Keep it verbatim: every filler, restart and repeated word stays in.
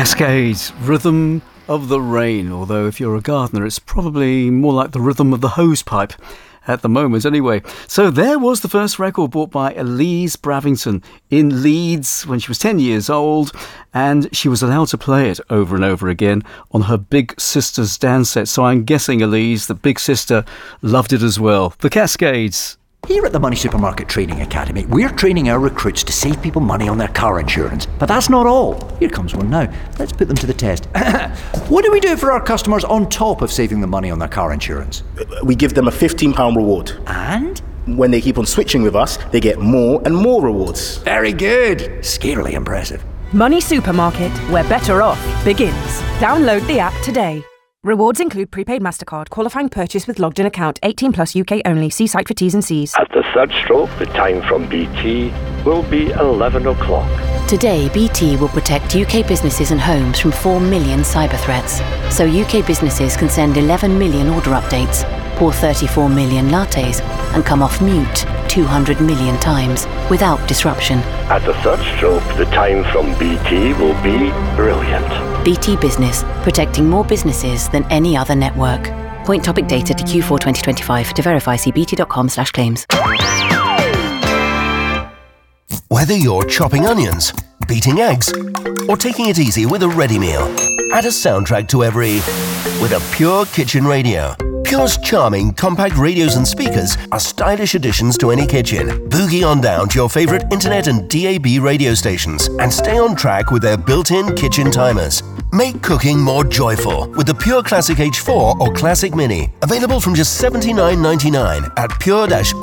Cascades, Rhythm of the Rain. Although if you're a gardener, it's probably more like the rhythm of the hose pipe at the moment anyway. So there was the first record bought by Elise Bravington in Leeds when she was ten years old, and she was allowed to play it over and over again on her Big Sister's dance set. So I'm guessing, Elise, that Big Sister loved it as well. The Cascades. Here at the Money Supermarket Training Academy, we're training our recruits to save people money on their car insurance. But that's not all. Here comes one now. Let's put them to the test. What do we do for our customers on top of saving them money on their car insurance? We give them a fifteen pounds reward. And? When they keep on switching with us, they get more and more rewards. Very good. Scarily impressive. Money Supermarket, where better off begins. Download the app today. Rewards include prepaid MasterCard, qualifying purchase with logged-in account, eighteen plus U K only. See site for T's and C's. At the third stroke, the time from B T will be eleven o'clock. Today, B T will protect U K businesses and homes from four million cyber threats. So U K businesses can send eleven million order updates, pour thirty-four million lattes, and come off mute two hundred million times without disruption. At the third stroke, the time from B T will be brilliant. B T Business, protecting more businesses than any other network. Point topic data to Q four twenty twenty-five. To verify, see bt.com slash claims. Whether you're chopping onions, beating eggs, or taking it easy with a ready meal, add a soundtrack to every with a Pure Kitchen Radio. Pure's charming compact radios and speakers are stylish additions to any kitchen. Boogie on down to your favourite internet and D A B radio stations and stay on track with their built-in kitchen timers. Make cooking more joyful with the Pure Classic H four or Classic Mini. Available from just seventy-nine ninety-nine at pure dash